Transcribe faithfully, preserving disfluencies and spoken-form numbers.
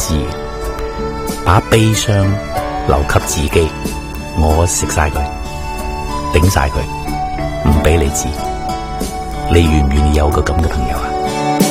知嘅，把悲傷留給自己，我食晒佢，頂晒佢，唔俾你知。你願唔願意有個咁嘅朋友啊？